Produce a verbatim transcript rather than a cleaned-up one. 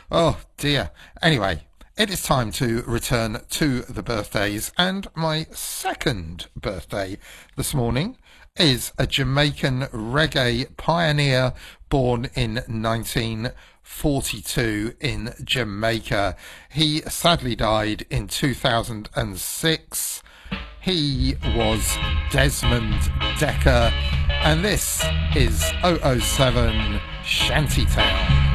Oh dear. Anyway, it is time to return to the birthdays, and my second birthday this morning is a Jamaican reggae pioneer born in nineteen forty-two in Jamaica. He sadly died in two thousand six. He was Desmond Dekker, and this is double oh seven Shantytown.